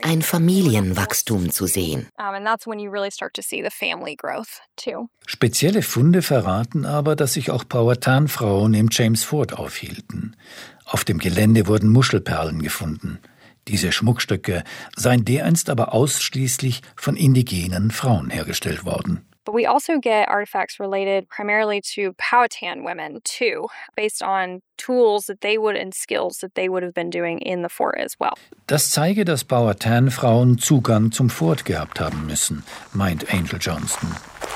ein Familienwachstum zu sehen. Spezielle Funde verraten aber, dass sich auch Powhatan-Frauen im James Fort aufhielten. Auf dem Gelände wurden Muschelperlen gefunden. Diese Schmuckstücke seien dereinst aber ausschließlich von indigenen Frauen hergestellt worden. But we also get artifacts related primarily to Powhatan women too, based on tools that they would and skills that they would have been doing in the fort as well. Das zeige, dass Powhatan-Frauen Zugang zum Fort gehabt haben müssen, meint Angel Johnston.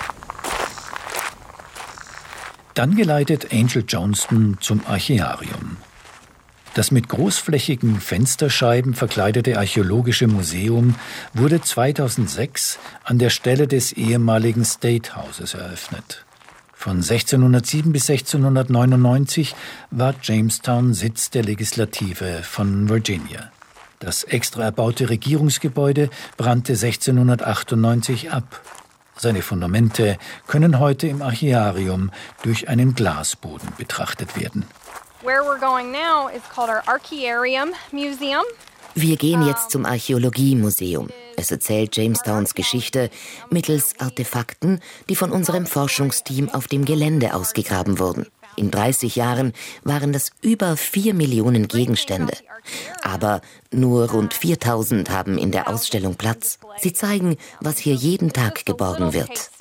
Dann geleitet Angel Johnston zum Archäarium. Das mit großflächigen Fensterscheiben verkleidete Archäologische Museum wurde 2006 an der Stelle des ehemaligen State Houses eröffnet. Von 1607 bis 1699 war Jamestown Sitz der Legislative von Virginia. Das extra erbaute Regierungsgebäude brannte 1698 ab. Seine Fundamente können heute im Archäarium durch einen Glasboden betrachtet werden. Where we're going now is called our Archaearium Museum. Wir gehen jetzt zum Archäologiemuseum. Es erzählt Jamestowns Geschichte mittels Artefakten, die von unserem Forschungsteam auf dem Gelände ausgegraben wurden. In 30 Jahren waren das über 4 Millionen Gegenstände. Aber nur rund 4.000 haben in der Ausstellung Platz. Sie zeigen, was hier jeden Tag geborgen wird.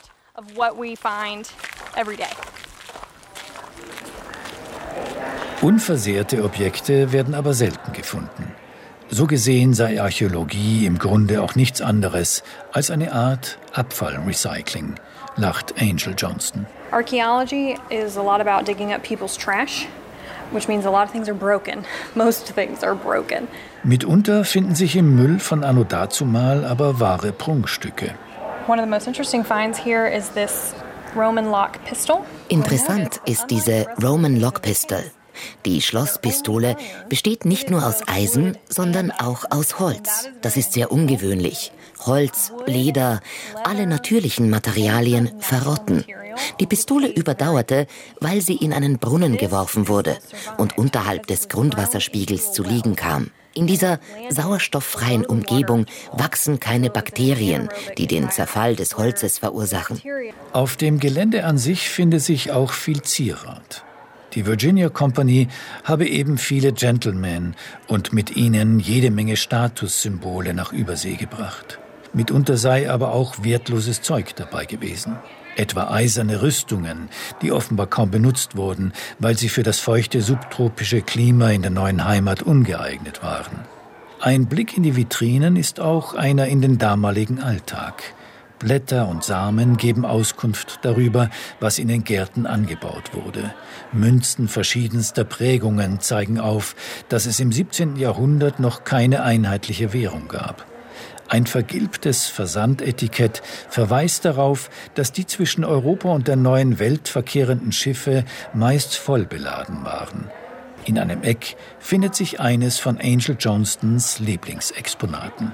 Unversehrte Objekte werden aber selten gefunden. So gesehen sei Archäologie im Grunde auch nichts anderes als eine Art Abfallrecycling, lacht Angel Johnston. Archaeology is a lot about digging up people's trash, which means a lot of things are broken. Most things are broken. Mitunter finden sich im Müll von anno dazumal aber wahre Prunkstücke. One of the most interesting finds here is this Roman lock pistol. Interessant ist diese Roman Lock Pistol. Die Schlosspistole besteht nicht nur aus Eisen, sondern auch aus Holz. Das ist sehr ungewöhnlich. Holz, Leder, alle natürlichen Materialien verrotten. Die Pistole überdauerte, weil sie in einen Brunnen geworfen wurde und unterhalb des Grundwasserspiegels zu liegen kam. In dieser sauerstofffreien Umgebung wachsen keine Bakterien, die den Zerfall des Holzes verursachen. Auf dem Gelände an sich finde sich auch viel Zierat. Die Virginia Company habe eben viele Gentlemen und mit ihnen jede Menge Statussymbole nach Übersee gebracht. Mitunter sei aber auch wertloses Zeug dabei gewesen. Etwa eiserne Rüstungen, die offenbar kaum benutzt wurden, weil sie für das feuchte subtropische Klima in der neuen Heimat ungeeignet waren. Ein Blick in die Vitrinen ist auch einer in den damaligen Alltag. Blätter und Samen geben Auskunft darüber, was in den Gärten angebaut wurde. Münzen verschiedenster Prägungen zeigen auf, dass es im 17. Jahrhundert noch keine einheitliche Währung gab. Ein vergilbtes Versandetikett verweist darauf, dass die zwischen Europa und der neuen Welt verkehrenden Schiffe meist voll beladen waren. In einem Eck findet sich eines von Angel Johnstons Lieblingsexponaten.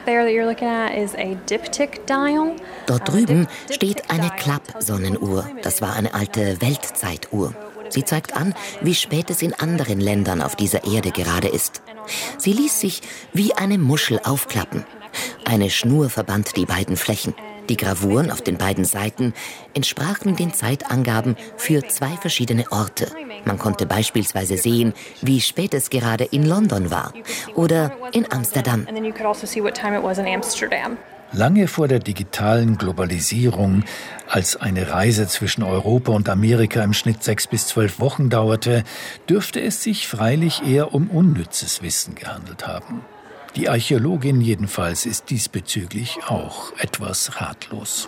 Dort drüben steht eine Klapp-Sonnenuhr. Das war eine alte Weltzeituhr. Sie zeigt an, wie spät es in anderen Ländern auf dieser Erde gerade ist. Sie ließ sich wie eine Muschel aufklappen. Eine Schnur verband die beiden Flächen. Die Gravuren auf den beiden Seiten entsprachen den Zeitangaben für 2 verschiedene Orte. Man konnte beispielsweise sehen, wie spät es gerade in London war oder in Amsterdam. Lange vor der digitalen Globalisierung, als eine Reise zwischen Europa und Amerika im Schnitt 6 bis 12 Wochen dauerte, dürfte es sich freilich eher um unnützes Wissen gehandelt haben. Die Archäologin jedenfalls ist diesbezüglich auch etwas ratlos.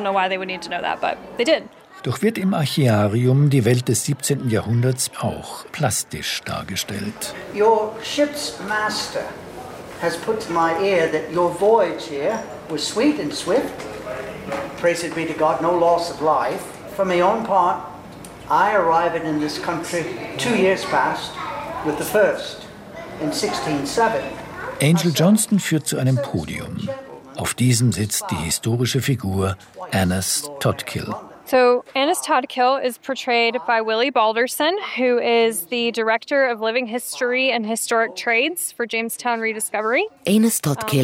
Doch wird im Archäarium die Welt des 17. Jahrhunderts auch plastisch dargestellt. Your ship's master has put to my ear that your voyage here was sweet and swift. Praised be to God, no loss of life. For my own part, I arrived in this country 2 years past with the first in 1607. Angel Johnston führt zu einem Podium. Auf diesem sitzt die historische Figur Annis Totkill. So Annis Totkill is portrayed by Willie Balderson, who is the Director of Living History and Historic Trades for Jamestown Rediscovery. Annis Totkill